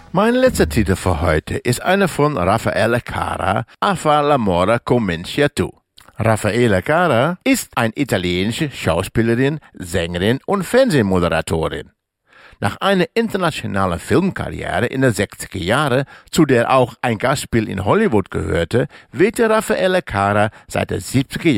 Mein letzter Titel für heute ist einer von Raffaele Cara, A far l'amore comincia tu. Raffaele Cara ist eine italienische Schauspielerin, Sängerin und Fernsehmoderatorin. Nach einer internationalen Filmkarriere in den 60er Jahren, zu der auch ein Gastspiel in Hollywood gehörte, wehte Raffaele Cara seit den 70er